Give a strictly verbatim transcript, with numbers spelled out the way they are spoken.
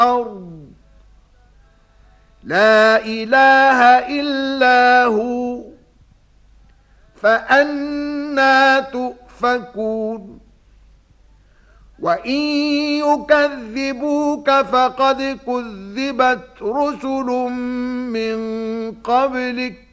الأرض لا إله إلا هو فأنى تؤفكون وإن يكذبوك فقد كذبت رسل من قبلك